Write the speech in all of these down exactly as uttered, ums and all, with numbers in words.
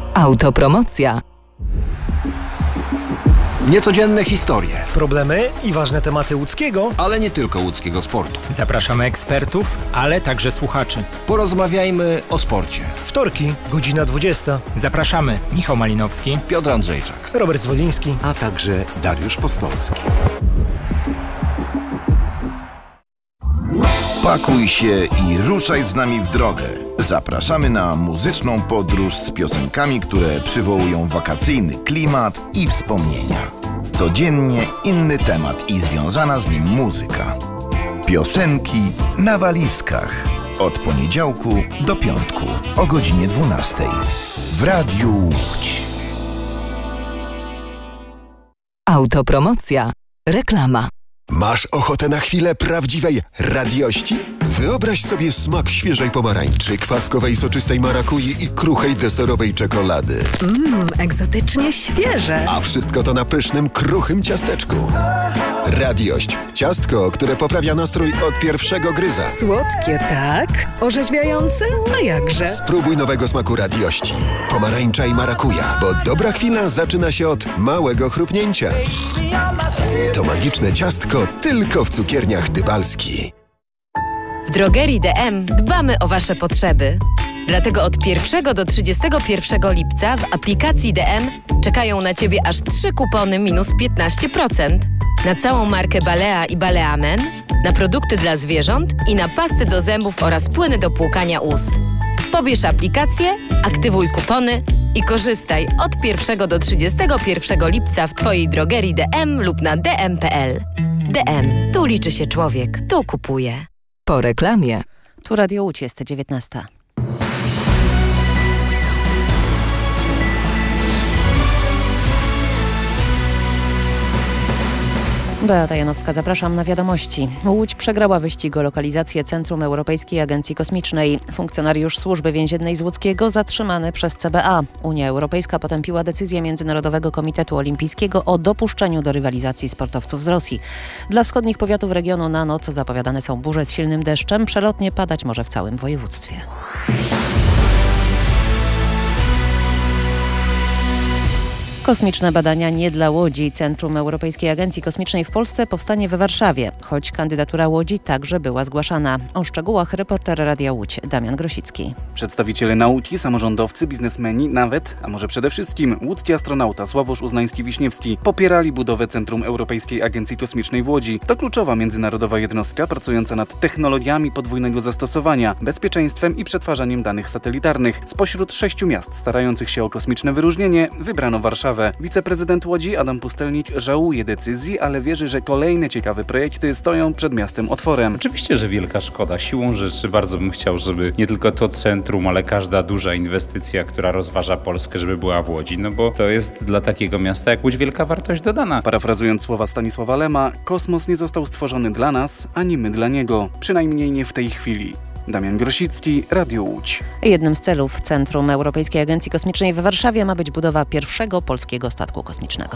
Autopromocja. Niecodzienne historie. Problemy i ważne tematy łódzkiego, ale nie tylko łódzkiego sportu. Zapraszamy ekspertów, ale także słuchaczy. Porozmawiajmy o sporcie. Wtorki, godzina dwudziesta. Zapraszamy Michał Malinowski, Piotr Andrzejczak, Robert Zwoliński, a także Dariusz Postolski. Pakuj się i ruszaj z nami w drogę. Zapraszamy na muzyczną podróż z piosenkami, które przywołują wakacyjny klimat i wspomnienia. Codziennie inny temat i związana z nim muzyka. Piosenki na walizkach. Od poniedziałku do piątku o godzinie dwunastej. W Radiu Łódź. Autopromocja. Reklama. Masz ochotę na chwilę prawdziwej radiości? Wyobraź sobie smak świeżej pomarańczy, kwaskowej soczystej marakui i kruchej deserowej czekolady. Mmm, egzotycznie świeże. A wszystko to na pysznym, kruchym ciasteczku. Radiość. Ciastko, które poprawia nastrój od pierwszego gryza. Słodkie, tak? Orzeźwiające? A jakże? Spróbuj nowego smaku radiości. Pomarańcza i marakuja, bo dobra chwila zaczyna się od małego chrupnięcia. To magiczne ciastko tylko w cukierniach Dybalski. W drogerii D M dbamy o Wasze potrzeby. Dlatego od pierwszego do trzydziestego pierwszego lipca w aplikacji D M czekają na Ciebie aż trzy kupony minus piętnaście procent. Na całą markę Balea i Baleamen, na produkty dla zwierząt i na pasty do zębów oraz płyny do płukania ust. Pobierz aplikację, aktywuj kupony i korzystaj od pierwszego do trzydziestego pierwszego lipca w Twojej drogerii D M lub na d m kropka p l. D M. Tu liczy się człowiek. Tu kupuje. Po reklamie. Tu Radio Łódź, jest dziewiętnasta. Beata Janowska, zapraszam na wiadomości. Łódź przegrała wyścig o lokalizację Centrum Europejskiej Agencji Kosmicznej. Funkcjonariusz Służby Więziennej z Łódzkiego zatrzymany przez C B A. Unia Europejska potępiła decyzję Międzynarodowego Komitetu Olimpijskiego o dopuszczeniu do rywalizacji sportowców z Rosji. Dla wschodnich powiatów regionu na noc zapowiadane są burze z silnym deszczem. Przelotnie padać może w całym województwie. Kosmiczne badania nie dla Łodzi. Centrum Europejskiej Agencji Kosmicznej w Polsce powstanie w Warszawie, choć kandydatura Łodzi także była zgłaszana. O szczegółach reporter Radia Łódź Damian Grosicki. Przedstawiciele nauki, samorządowcy, biznesmeni, nawet, a może przede wszystkim łódzki astronauta Sławosz Uznański-Wiśniewski popierali budowę Centrum Europejskiej Agencji Kosmicznej w Łodzi. To kluczowa międzynarodowa jednostka pracująca nad technologiami podwójnego zastosowania, bezpieczeństwem i przetwarzaniem danych satelitarnych. Spośród sześciu miast starających się o kosmiczne wyróżnienie wybrano Warszawę. Wiceprezydent Łodzi Adam Pustelnik żałuje decyzji, ale wierzy, że kolejne ciekawe projekty stoją przed miastem otworem. Oczywiście, że wielka szkoda. Siłą rzeczy bardzo bym chciał, żeby nie tylko to centrum, ale każda duża inwestycja, która rozważa Polskę, żeby była w Łodzi, no bo to jest dla takiego miasta jak Łódź wielka wartość dodana. Parafrazując słowa Stanisława Lema, kosmos nie został stworzony dla nas, ani my dla niego. Przynajmniej nie w tej chwili. Damian Grosicki, Radio Łódź. Jednym z celów Centrum Europejskiej Agencji Kosmicznej w Warszawie ma być budowa pierwszego polskiego statku kosmicznego.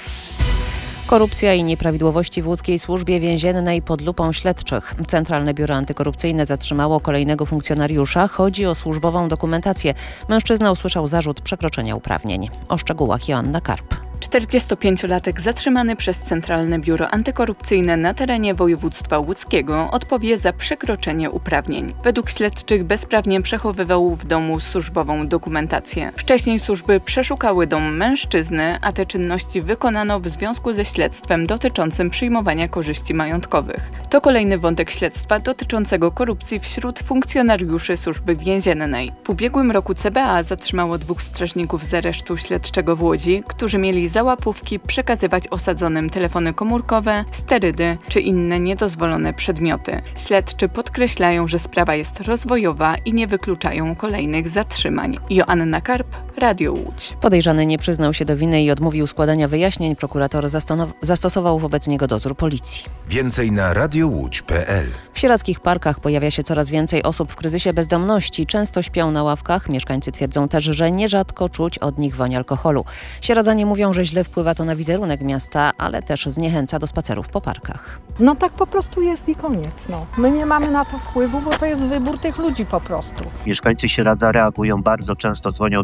Korupcja i nieprawidłowości w łódzkiej służbie więziennej pod lupą śledczych. Centralne Biuro Antykorupcyjne zatrzymało kolejnego funkcjonariusza. Chodzi o służbową dokumentację. Mężczyzna usłyszał zarzut przekroczenia uprawnień. O szczegółach Joanna Karp. czterdziestopięciolatek zatrzymany przez Centralne Biuro Antykorupcyjne na terenie województwa łódzkiego odpowie za przekroczenie uprawnień. Według śledczych bezprawnie przechowywał w domu służbową dokumentację. Wcześniej służby przeszukały dom mężczyzny, a te czynności wykonano w związku ze śledztwem dotyczącym przyjmowania korzyści majątkowych. To kolejny wątek śledztwa dotyczącego korupcji wśród funkcjonariuszy służby więziennej. W ubiegłym roku C B A zatrzymało dwóch strażników z aresztu śledczego w Łodzi, którzy mieli za łapówki przekazywać osadzonym telefony komórkowe, sterydy czy inne niedozwolone przedmioty. Śledczy podkreślają, że sprawa jest rozwojowa i nie wykluczają kolejnych zatrzymań. Joanna Karp, Radio Łódź. Podejrzany nie przyznał się do winy i odmówił składania wyjaśnień. Prokurator zastosował wobec niego dozór policji. Więcej na radiowódź kropka p l. W sierockich parkach pojawia się coraz więcej osób w kryzysie bezdomności. Często śpią na ławkach. Mieszkańcy twierdzą też, że nierzadko czuć od nich woń alkoholu. Sieradzanie mówią, że źle wpływa to na wizerunek miasta, ale też zniechęca do spacerów po parkach. No tak po prostu jest i koniec. No. My nie mamy na to wpływu, bo to jest wybór tych ludzi po prostu. Mieszkańcy Sieradza reagują bardzo często, dzwonią do straży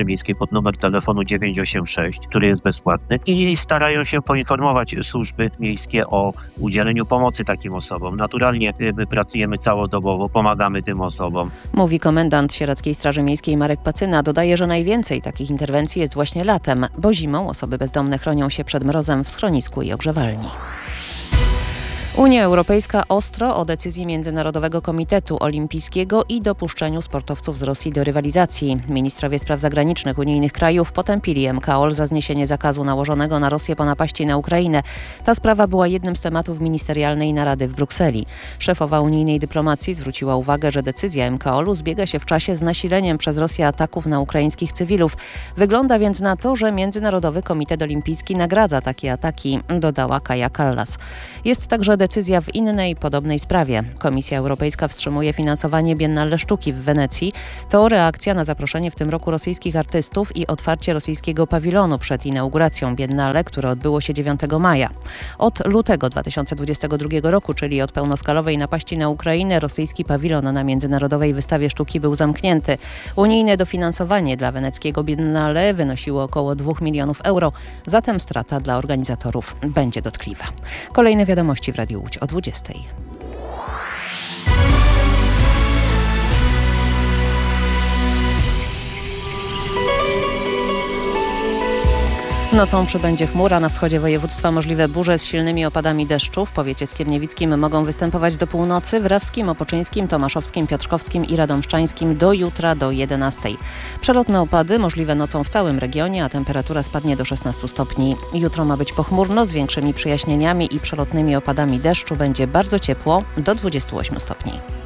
Straży Miejskiej pod numer telefonu dziewięć osiem sześć, który jest bezpłatny i starają się poinformować służby miejskie o udzieleniu pomocy takim osobom. Naturalnie my pracujemy całodobowo, pomagamy tym osobom. Mówi komendant Sieradzkiej Straży Miejskiej Marek Pacyna. Dodaje, że najwięcej takich interwencji jest właśnie latem, bo zimą osoby bezdomne chronią się przed mrozem w schronisku i ogrzewalni. Unia Europejska ostro o decyzji Międzynarodowego Komitetu Olimpijskiego i dopuszczeniu sportowców z Rosji do rywalizacji. Ministrowie spraw zagranicznych unijnych krajów potępili M K O L za zniesienie zakazu nałożonego na Rosję po napaści na Ukrainę. Ta sprawa była jednym z tematów ministerialnej narady w Brukseli. Szefowa unijnej dyplomacji zwróciła uwagę, że decyzja M K O L u zbiega się w czasie z nasileniem przez Rosję ataków na ukraińskich cywilów. Wygląda więc na to, że Międzynarodowy Komitet Olimpijski nagradza takie ataki, dodała Kaja Kallas. Jest także decyzja w innej, podobnej sprawie. Komisja Europejska wstrzymuje finansowanie Biennale Sztuki w Wenecji. To reakcja na zaproszenie w tym roku rosyjskich artystów i otwarcie rosyjskiego pawilonu przed inauguracją Biennale, które odbyło się dziewiątego maja. Od lutego dwa tysiące dwudziestego drugiego roku, czyli od pełnoskalowej napaści na Ukrainę, rosyjski pawilon na Międzynarodowej Wystawie Sztuki był zamknięty. Unijne dofinansowanie dla weneckiego Biennale wynosiło około dwóch milionów euro, zatem strata dla organizatorów będzie dotkliwa. Kolejne wiadomości w Radiu Łódź o dwudziestej. Nocą przybędzie chmura, na wschodzie województwa możliwe burze z silnymi opadami deszczu. W powiecie skierniewickim mogą występować do północy, w Rawskim, Opoczyńskim, Tomaszowskim, Piotrkowskim i Radomszczańskim do jutra do jedenastej. Przelotne opady możliwe nocą w całym regionie, a temperatura spadnie do szesnastu stopni. Jutro ma być pochmurno z większymi przejaśnieniami i przelotnymi opadami deszczu. Będzie bardzo ciepło do dwudziestu ośmiu stopni.